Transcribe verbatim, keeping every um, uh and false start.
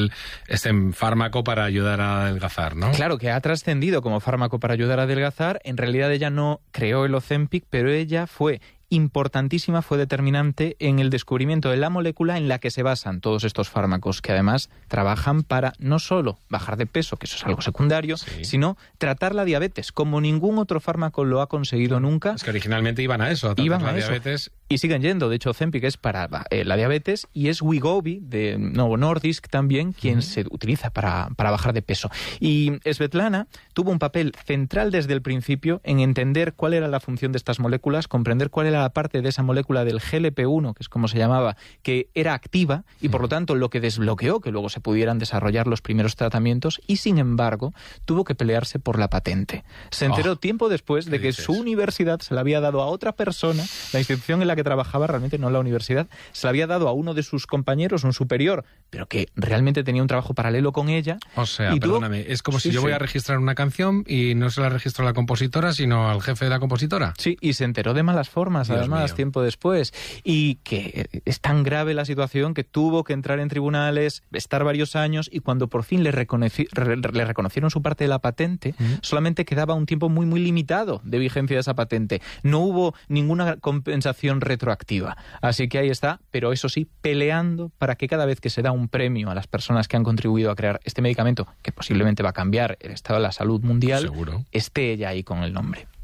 el este fármaco para ayudar a adelgazar, ¿no? Claro, que ha trascendido como fármaco para ayudar a adelgazar. En realidad ella no creó el Ozempic, pero ella fue importantísima, fue determinante en el descubrimiento de la molécula en la que se basan todos estos fármacos, que además trabajan para no solo bajar de peso, que eso es algo secundario, sí, sino tratar la diabetes, como ningún otro fármaco lo ha conseguido nunca. Es que originalmente iban a eso, a tratar iban la a diabetes. Eso. Y siguen yendo. De hecho, Ozempic es para eh, la diabetes y es Wegovy, de Novo Nordisk también, quien uh-huh. se utiliza para, para bajar de peso. Y Svetlana tuvo un papel central desde el principio en entender cuál era la función de estas moléculas, comprender cuál era la parte de esa molécula del G L P uno, que es como se llamaba, que era activa y uh-huh. por lo tanto lo que desbloqueó que luego se pudieran desarrollar los primeros tratamientos, y sin embargo tuvo que pelearse por la patente. Se enteró oh, tiempo después de que dices? su universidad se la había dado a otra persona, la institución en la que trabajaba, realmente no la universidad, se la había dado a uno de sus compañeros, un superior, pero que realmente tenía un trabajo paralelo con ella. O sea, y perdóname, tuvo... es como sí, si yo sí. voy a registrar una canción y no se la registro a la compositora, sino al jefe de la compositora. Sí, y se enteró de malas formas, Dios además, mío. tiempo después. Y que es tan grave la situación que tuvo que entrar en tribunales, estar varios años, y cuando por fin le, reconoci... re, le reconocieron su parte de la patente, ¿Mm? solamente quedaba un tiempo muy, muy limitado de vigencia de esa patente. No hubo ninguna compensación retroactiva. Así que ahí está, pero eso sí, peleando para que cada vez que se da un premio a las personas que han contribuido a crear este medicamento, que posiblemente va a cambiar el estado de la salud mundial, seguro, esté ella ahí con el nombre.